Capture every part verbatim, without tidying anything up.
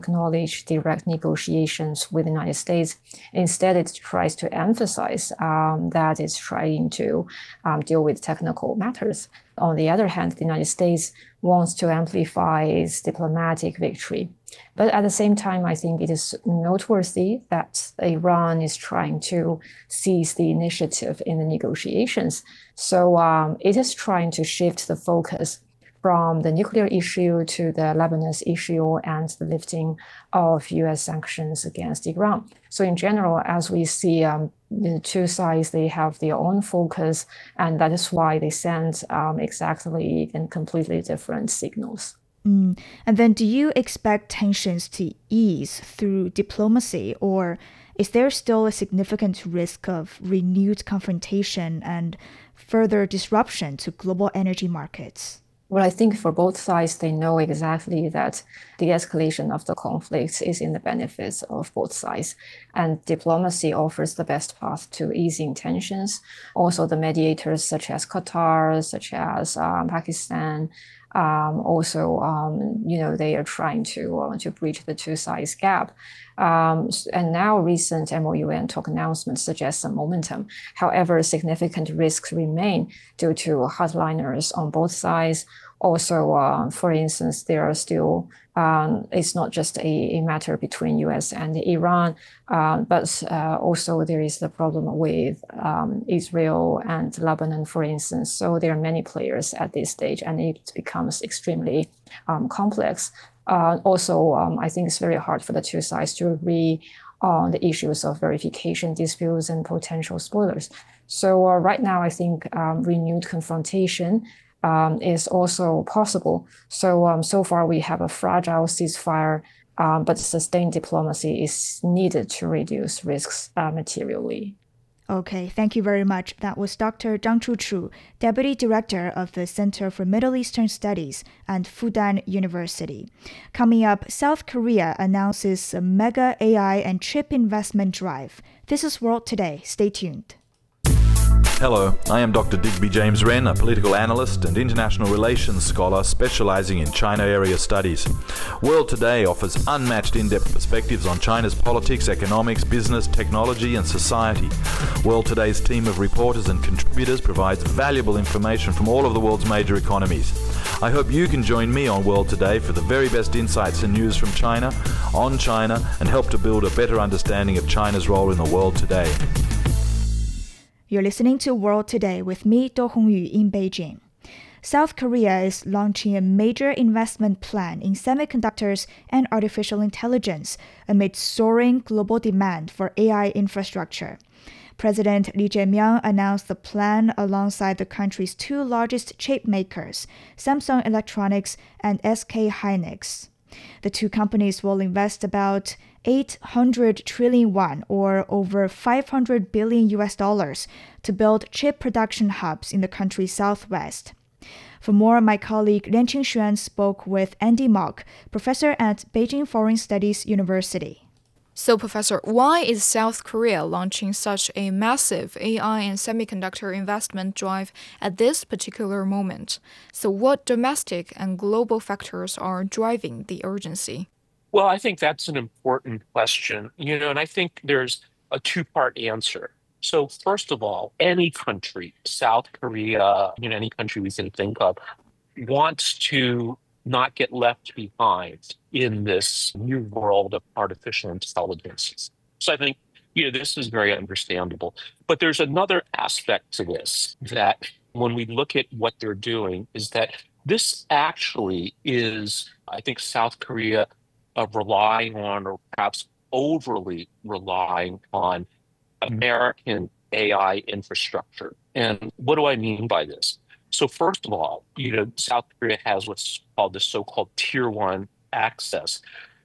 acknowledge direct negotiations with the United States. Instead, it tries to emphasize um, that it's trying to um, deal with technical matters. On the other hand, the United States wants to amplify its diplomatic victory. But at the same time, I think it is noteworthy that Iran is trying to seize the initiative in the negotiations. So um, it is trying to shift the focus from the nuclear issue to the Lebanese issue and the lifting of U S sanctions against Iran. So in general, as we see, um, the two sides, they have their own focus, and that is why they send um, exactly and completely different signals. Mm. And then do you expect tensions to ease through diplomacy, or is there still a significant risk of renewed confrontation and further disruption to global energy markets? Well, I think for both sides, they know exactly that the escalation of the conflict is in the benefits of both sides. And diplomacy offers the best path to easing tensions. Also, the mediators such as Qatar, such as um, Pakistan, Um, also, um, you know, they are trying to uh, to bridge the two sides gap. Um, and now recent M O U and talk announcements suggest some momentum. However, significant risks remain due to hardliners on both sides. Also, uh, for instance, there are still, um, it's not just a, a matter between U S and Iran, uh, but uh, also there is the problem with um, Israel and Lebanon, for instance. So there are many players at this stage, and it becomes extremely um, complex. Uh, also, um, I think it's very hard for the two sides to agree on the issues of verification disputes and potential spoilers. So uh, right now, I think um, renewed confrontation Um, is also possible. So, um, so far we have a fragile ceasefire, um, but sustained diplomacy is needed to reduce risks uh, materially. Okay, thank you very much. That was Doctor Zhang Chuchu, Deputy Director of the Center for Middle Eastern Studies at Fudan University. Coming up, South Korea announces a mega A I and chip investment drive. This is World Today. Stay tuned. Hello, I am Doctor Digby James Wren, a political analyst and international relations scholar specializing in China area studies. World Today offers unmatched in-depth perspectives on China's politics, economics, business, technology and society. World Today's team of reporters and contributors provides valuable information from all of the world's major economies. I hope you can join me on World Today for the very best insights and news from China, on China, and help to build a better understanding of China's role in the world today. You're listening to World Today with me, Do Hongyu, in Beijing. South Korea is launching a major investment plan in semiconductors and artificial intelligence amid soaring global demand for A I infrastructure. President Lee Jae-myung announced the plan alongside the country's two largest chip makers, Samsung Electronics and S K Hynix. The two companies will invest about eight hundred trillion won, or over five hundred billion U S dollars, to build chip production hubs in the country's southwest. For more, my colleague Lian Qingxuan spoke with Andy Mok, professor at Beijing Foreign Studies University. So, Professor, why is South Korea launching such a massive A I and semiconductor investment drive at this particular moment? So what domestic and global factors are driving the urgency? Well, I think that's an important question, you know, and I think there's a two-part answer. So first of all, any country, South Korea, you know, any country we can think of, wants to not get left behind in this new world of artificial intelligence. So I think, you know, this is very understandable. But there's another aspect to this that when we look at what they're doing is that this actually is, I think, South Korea uh, relying on, or perhaps overly relying on, American A I infrastructure. And what do I mean by this? So first of all, you know, South Korea has what's called the so-called tier one access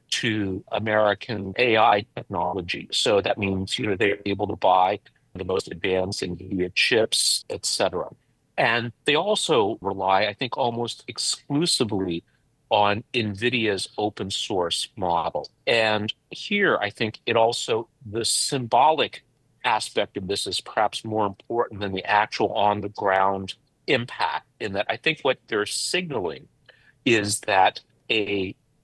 to American A I technology. So that means, you know, they're able to buy the most advanced NVIDIA chips, et cetera. And they also rely, I think, almost exclusively on NVIDIA's open source model. And here, I think it also, the symbolic aspect of this is perhaps more important than the actual on the ground impact, in that I think what they're signaling is that a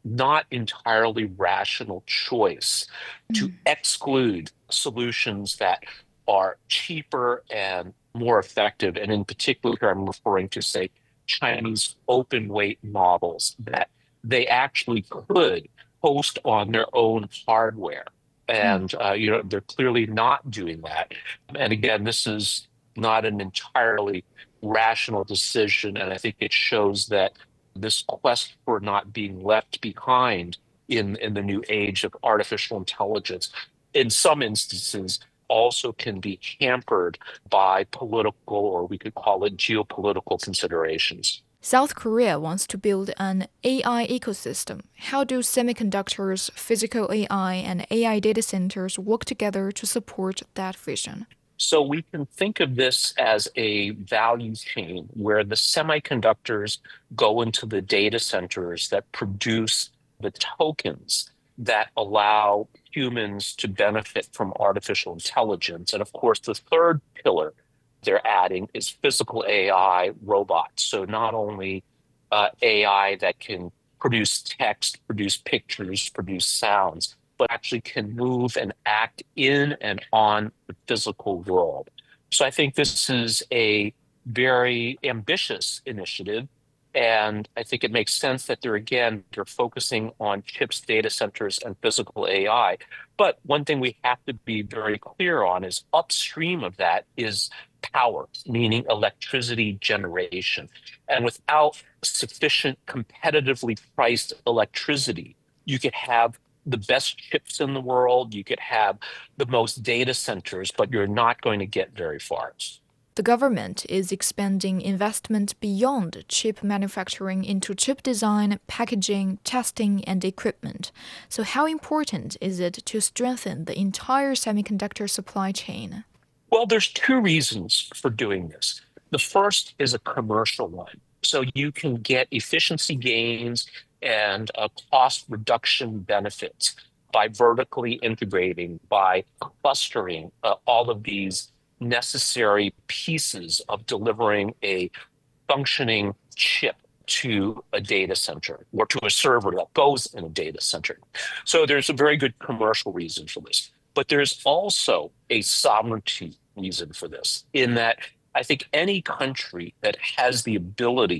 not entirely rational choice to exclude solutions that are cheaper and more effective. And in particular, here I'm referring to, say, Chinese open weight models that they actually could host on their own hardware. And, uh, you know, they're clearly not doing that. And again, this is not an entirely rational decision. And I think it shows that this quest for not being left behind in, in the new age of artificial intelligence, in some instances, also can be hampered by political, or we could call it geopolitical considerations. South Korea wants to build an A I ecosystem. How do semiconductors, physical A I, and A I data centers work together to support that vision? So we can think of this as a value chain where the semiconductors go into the data centers that produce the tokens that allow humans to benefit from artificial intelligence. And of course, the third pillar they're adding is physical A I robots. So not only uh, A I that can produce text, produce pictures, produce sounds, but actually can move and act in and on the physical world. So I think this is a very ambitious initiative. And I think it makes sense that they're, again, they're focusing on chips, data centers, and physical A I. But one thing we have to be very clear on is upstream of that is power, meaning electricity generation. And without sufficient competitively priced electricity, you could have the best chips in the world, you could have the most data centers, but you're not going to get very far. The government is expanding investment beyond chip manufacturing into chip design, packaging, testing, and equipment. So how important is it to strengthen the entire semiconductor supply chain? Well, there's two reasons for doing this. The first is a commercial one. So you can get efficiency gains and uh, cost reduction benefits by vertically integrating, by clustering uh, all of these necessary pieces of delivering a functioning chip to a data center or to a server that goes in a data center. So there's a very good commercial reason for this. But there's also a sovereignty reason for this, in that I think any country that has the ability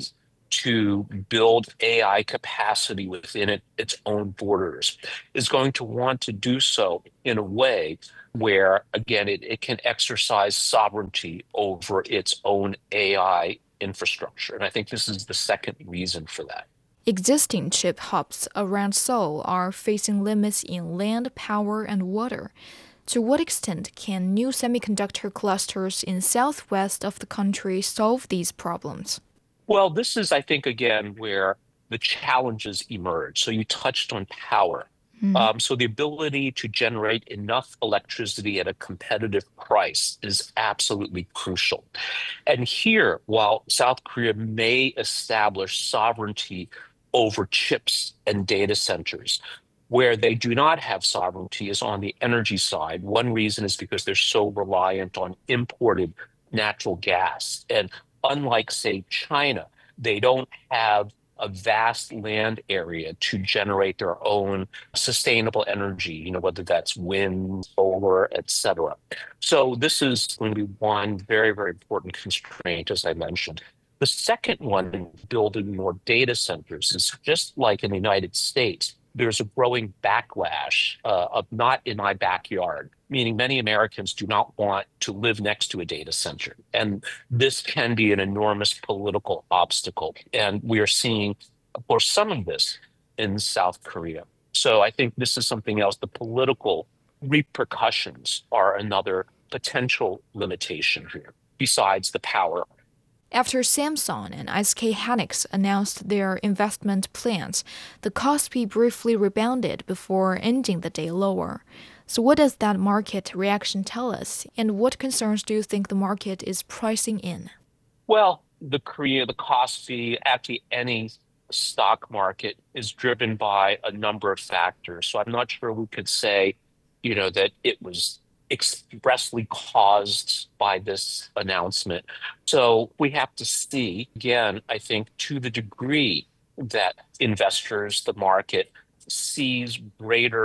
to build A I capacity within it, its own borders is going to want to do so in a way where, again, it, it can exercise sovereignty over its own A I infrastructure. And I think this is the second reason for that. Existing chip hubs around Seoul are facing limits in land, power, and water. To what extent can new semiconductor clusters in southwest of the country solve these problems? Well, this is, I think, again, where the challenges emerge. So you touched on power. Mm-hmm. Um, so the ability to generate enough electricity at a competitive price is absolutely crucial. And here, while South Korea may establish sovereignty over chips and data centers, where they do not have sovereignty is on the energy side. One reason is because they're so reliant on imported natural gas. And unlike, say, China, they don't have a vast land area to generate their own sustainable energy, you know, whether that's wind, solar, et cetera. So this is going to be one very, very important constraint, as I mentioned. The second one in building more data centers is just like in the United States, there's a growing backlash uh, of not in my backyard, meaning many Americans do not want to live next to a data center. And this can be an enormous political obstacle. And we are seeing, of course, some of this in South Korea. So I think this is something else. The political repercussions are another potential limitation here, besides the power. After Samsung and S K Hynix announced their investment plans, the Kospi briefly rebounded before ending the day lower. So what does that market reaction tell us? And what concerns do you think the market is pricing in? Well, the Korea, the Kospi, actually any stock market is driven by a number of factors. So I'm not sure we could say, you know, that it was expressly caused by this announcement. So we have to see, again, I think to the degree that investors, the market, sees greater